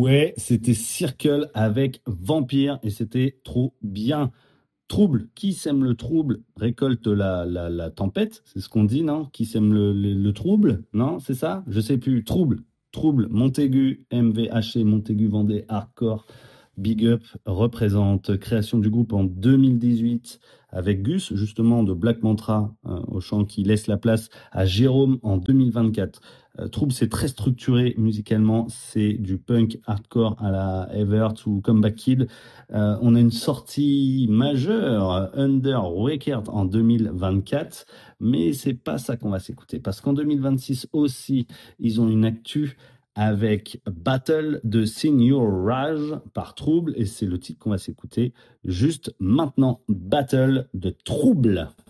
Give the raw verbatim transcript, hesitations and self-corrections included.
Ouais, c'était Circle avec Vampire et c'était trop bien. Trouble, qui sème le trouble récolte la, la, la tempête, c'est ce qu'on dit, non? Qui sème le, le, le trouble, non? C'est ça? Je sais plus. Trouble, trouble, Montaigu, M V H C, Montaigu Vendée, Hardcore, Big Up représente création du groupe en deux mille dix-huit avec Gus, justement, de Black Mantra euh, au chant qui laisse la place à Jérôme en deux mille vingt-quatre. Euh, Trouble, c'est très structuré musicalement, c'est du punk hardcore à la Evertt ou Comeback Kid. Euh, on a une sortie majeure, euh, Under Record en deux mille vingt-quatre, mais c'est pas ça qu'on va s'écouter, parce qu'en deux mille vingt-six aussi, ils ont une actu avec Battle de Sing Your Rage par Trouble, et c'est le titre qu'on va s'écouter juste maintenant, Battle de Trouble.